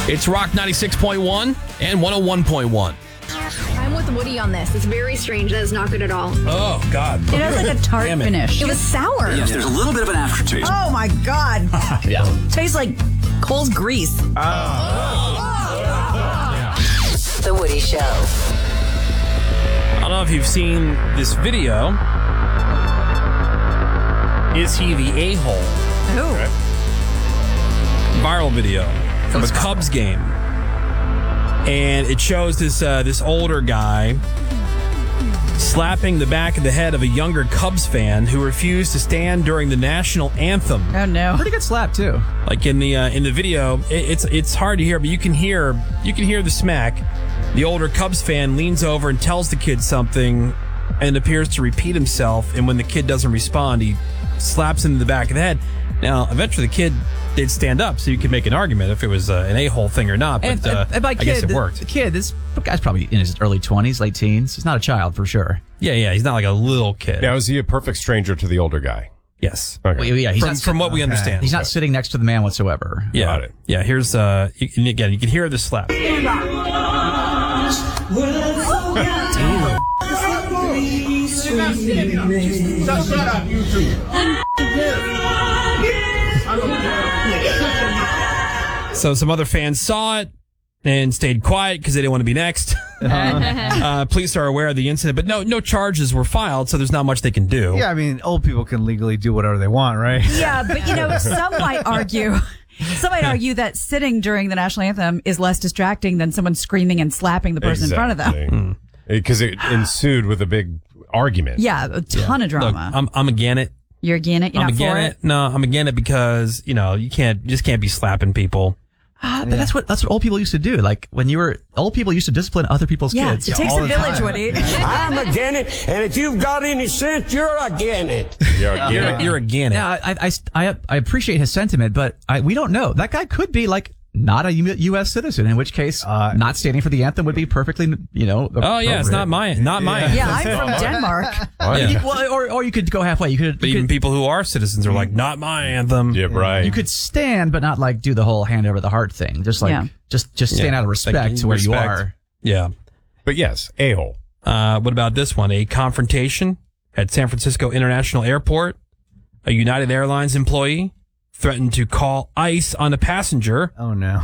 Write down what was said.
It's Rock 96.1 and 101.1. I'm with Woody on this. It's very strange. That is not good at all. Oh, God. It has like a tart Damn it. finish. It was sour. Yes, there's a little bit of an aftertaste. Oh my God. Yeah. Tastes like Cole's grease. The Woody Show. I don't know if you've seen this video. Is he the a-hole? Oh. Viral video from a Cubs game. And it shows this older guy slapping the back of the head of a younger Cubs fan who refused to stand during the national anthem. Oh no. Pretty good slap too. Like in the video, it's hard to hear, but you can hear the smack. The older Cubs fan leans over and tells the kid something and appears to repeat himself. And when the kid doesn't respond, he slaps him in the back of the head. Now, eventually the kid did stand up, so you could make an argument if it was an a-hole thing or not. But And by I kid, guess it worked. The kid, this guy's probably in his early 20s, late teens. He's not a child for sure. Yeah, he's not like a little kid. Now, is he a perfect stranger to the older guy? Yes. Okay. Well, yeah, From what we understand. He's not sitting next to the man whatsoever. Yeah. Got it. Yeah, here's, and again, you can hear the slap. So some other fans saw it and stayed quiet because they didn't want to be next. Police are aware of the incident, but no charges were filed, so there's not much they can do. Yeah, I mean, old people can legally do whatever they want, right? Yeah, but some might argue that sitting during the national anthem is less distracting than someone screaming and slapping the person in front of them. Because it ensued with a big argument. Yeah, a ton of Look, drama. I'm against it. You're against it? You're I'm not for against it? it. No, I'm against it because, you just can't be slapping people. But that's what old people used to do. Like when old people used to discipline other people's Yeah, kids. it takes a village, Woody. I'm against it, and if you've got any sense, you're against it. You're against it. Yeah, I appreciate his sentiment, but we don't know. That guy could be like not a U.S. citizen, in which case not standing for the anthem would be perfectly, Oh yeah, it's not mine. Yeah, I'm from Denmark. Yeah. Well, or you could go halfway. You could, But even people who are citizens are like, not my anthem. Yeah, right. you could stand, but not like do the whole hand over the heart thing. Just like Yeah. just stand out of respect Like, to where you respect. are. Yeah. But yes, a-hole. What about this one? A confrontation at San Francisco International Airport. A United Airlines employee threatened to call ICE on a passenger Oh, no.